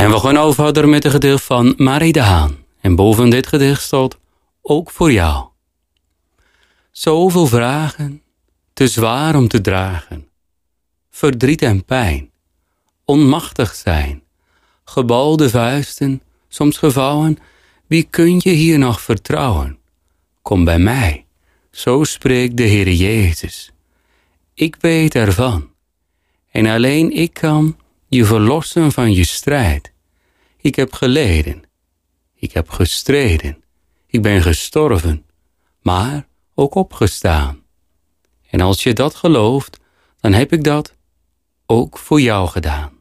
En we gaan over verder met een gedicht van Marie de Haan. En boven dit gedicht staat ook voor jou. Zoveel vragen, te zwaar om te dragen. Verdriet en pijn, onmachtig zijn. Gebalde vuisten, soms gevouwen. Wie kun je hier nog vertrouwen? Kom bij mij, zo spreekt de Heere Jezus. Ik weet ervan. En alleen ik kan je verlossen van je strijd. Ik heb geleden. Ik heb gestreden. Ik ben gestorven, maar ook opgestaan. En als je dat gelooft, dan heb ik dat ook voor jou gedaan.